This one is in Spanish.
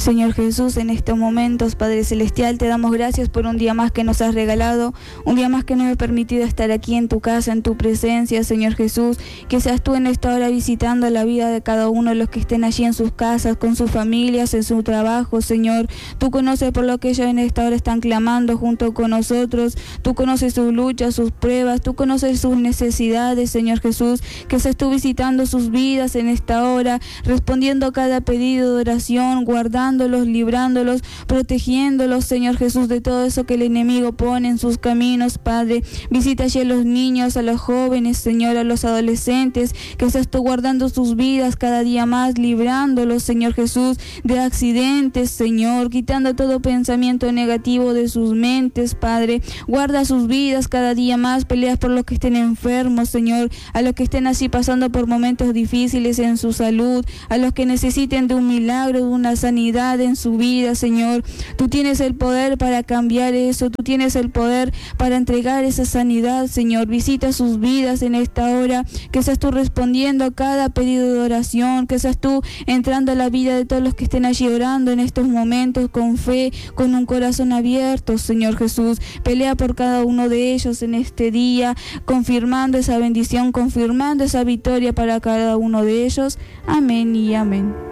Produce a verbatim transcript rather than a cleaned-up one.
Señor Jesús, en estos momentos, Padre Celestial, te damos gracias por un día más que nos has regalado, un día más que nos has permitido estar aquí en tu casa, en tu presencia, Señor Jesús, que seas tú en esta hora visitando la vida de cada uno de los que estén allí en sus casas, con sus familias, en su trabajo, Señor. Tú conoces por lo que ellos en esta hora están clamando junto con nosotros, tú conoces sus luchas, sus pruebas, tú conoces sus necesidades, Señor Jesús, que seas tú visitando sus vidas en esta hora, respondiendo a cada pedido de oración, guardando librándolos, protegiéndolos, Señor Jesús, de todo eso que el enemigo pone en sus caminos, Padre. Visita allí a los niños, a los jóvenes, Señor, a los adolescentes, que seas tú guardando sus vidas cada día más, librándolos, Señor Jesús, de accidentes, Señor, quitando todo pensamiento negativo de sus mentes, Padre. Guarda sus vidas cada día más, peleas por los que estén enfermos, Señor, a los que estén así pasando por momentos difíciles en su salud, a los que necesiten de un milagro, de una sanidad en su vida, Señor. Tú tienes el poder para cambiar eso, tú tienes el poder para entregar esa sanidad, Señor. Visita sus vidas en esta hora, que seas tú respondiendo a cada pedido de oración, que seas tú entrando a la vida de todos los que estén allí orando en estos momentos con fe, con un corazón abierto, Señor Jesús. Pelea por cada uno de ellos en este día, confirmando esa bendición, confirmando esa victoria para cada uno de ellos. Amén y amén.